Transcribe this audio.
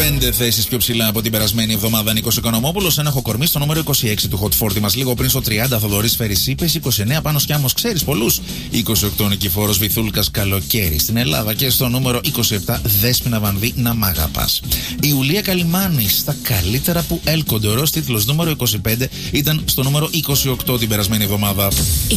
5 θέσεις πιο ψηλά από την περασμένη εβδομάδα Νίκος Οικονομόπουλος. Ένα κορμί στο νούμερο 26 του Hot 40 μας. Λίγο πριν στο 30 Θοδωρής Φερησίπες. 29 Πάνος Κιάμος, ξέρεις πολλούς. 28 Νικηφόρος Βυθούλκας, Καλοκαίρι στην Ελλάδα. Και στο νούμερο 27 Δέσποινα Βανδύ, Να Μ' Αγαπάς. Η Ουλία Καλιμάνη στα καλύτερα που έλκονται. Ωραίος τίτλος. Νούμερο 25 ήταν στο νούμερο 28 την περασμένη εβδομάδα.